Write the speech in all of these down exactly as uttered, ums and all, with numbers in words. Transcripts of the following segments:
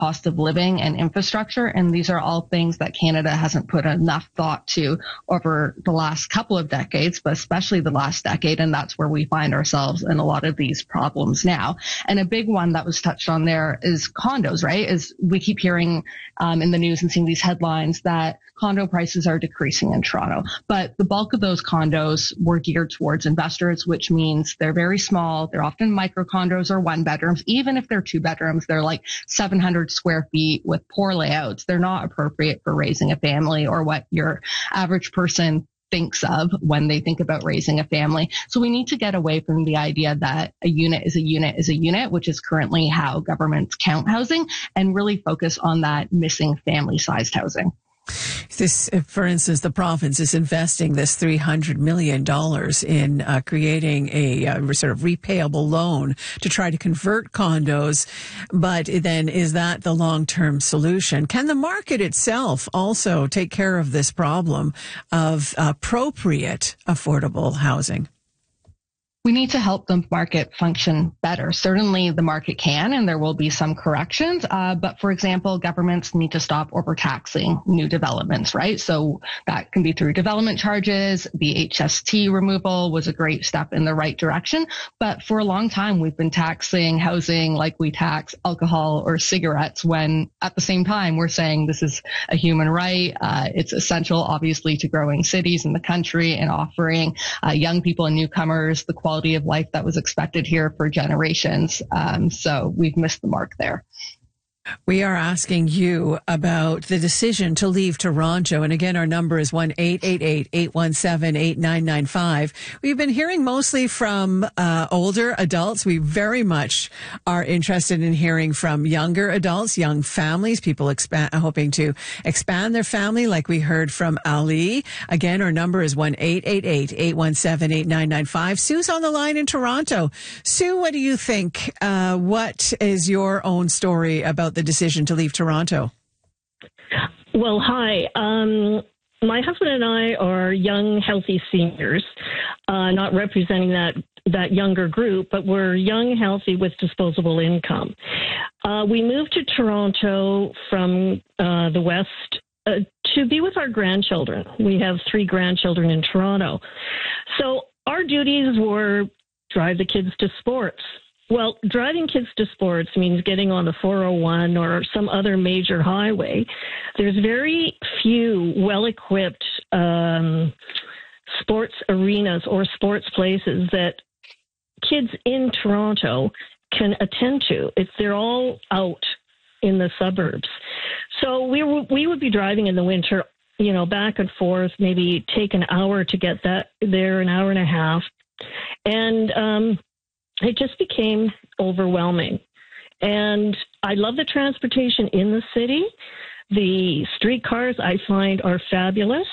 cost of living and infrastructure. And these are all things that Canada hasn't put enough thought to over the last couple of decades, but especially the last decade. And that's where we find ourselves in a lot of these problems now. And a big one that was touched on there is condos, right? Is we keep hearing um, in the news and seeing these headlines that condo prices are decreasing in Toronto. But the bulk of those condos were geared towards investors, which means they're very small. They're often micro condos or one bedrooms. Even if they're two bedrooms, they're like seven hundred square feet with poor layouts. They're not appropriate for raising a family or what your average person thinks of when they think about raising a family. So we need to get away from the idea that a unit is a unit is a unit, which is currently how governments count housing, and really focus on that missing family-sized housing. This, for instance, the province is investing this three hundred million dollars in uh, creating a uh, sort of repayable loan to try to convert condos. But then is that the long-term solution? Can the market itself also take care of this problem of appropriate affordable housing? We need to help the market function better. Certainly the market can, and there will be some corrections. Uh, but for example, governments need to stop overtaxing new developments, right? So that can be through development charges. The H S T removal was a great step in the right direction. But for a long time, we've been taxing housing like we tax alcohol or cigarettes, when at the same time, we're saying this is a human right. Uh, it's essential, obviously, to growing cities in the country and offering uh, young people and newcomers the quality quality of life that was expected here for generations. Um, so we've missed the mark there. We are asking you about the decision to leave Toronto. And again, our number is one eight eight eight, eight one seven, eight nine nine five. We've been hearing mostly from uh, older adults. We very much are interested in hearing from younger adults, young families, people expand, hoping to expand their family, like we heard from Ali. Again, our number is one eight eight eight, eight one seven, eight nine nine five. Sue's on the line in Toronto. Sue, what do you think? Uh, what is your own story about the decision to leave Toronto? Well, hi. Um, my husband and I are young, healthy seniors, uh, not representing that that younger group, but we're young, healthy with disposable income. Uh, we moved to Toronto from uh, the West uh, to be with our grandchildren. We have three grandchildren in Toronto. So our duties were drive the kids to sports. Well, driving kids to sports means getting on the four oh one or some other major highway. There's very few well-equipped um, sports arenas or sports places that kids in Toronto can attend to. It's they're all out in the suburbs. So we w- we would be driving in the winter, you know, back and forth, maybe take an hour to get that there, an hour and a half. And um it just became overwhelming. And I love the transportation in the city. The streetcars I find are fabulous.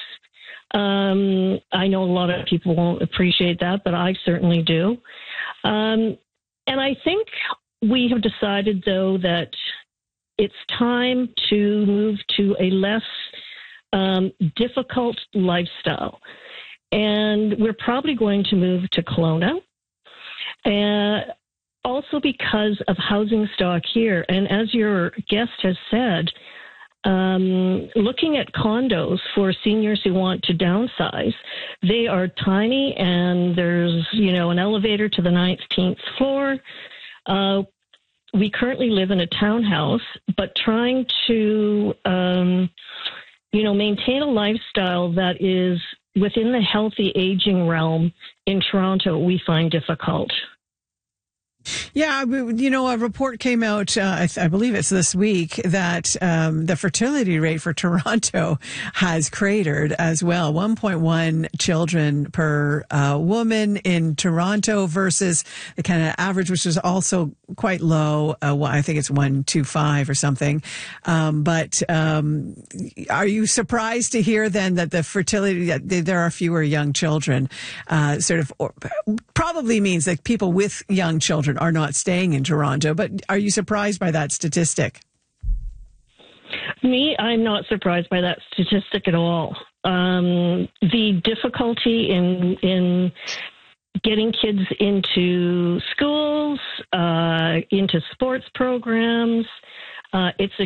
Um, I know a lot of people won't appreciate that, but I certainly do. Um, and I think we have decided, though, that it's time to move to a less um, difficult lifestyle. And we're probably going to move to Kelowna. Uh, also because of housing stock here. And as your guest has said, um, looking at condos for seniors who want to downsize, they are tiny, and there's, you know, an elevator to the nineteenth floor. Uh, we currently live in a townhouse, but trying to, um, you know, maintain a lifestyle that is within the healthy aging realm in Toronto, we find difficult. Yeah, you know, a report came out, uh, I, th- I believe it's this week, that um, the fertility rate for Toronto has cratered as well. one point one children per uh, woman in Toronto versus the kind of average, which is also quite low. Uh, I think it's one point two five or something. Um, but um, are you surprised to hear then that the fertility, that there are fewer young children, uh, sort of or, probably means that people with young children are not staying in Toronto, but are you surprised by that statistic? Me, I'm not surprised by that statistic at all. Um, the difficulty in in getting kids into schools, uh, into sports programs, uh, it's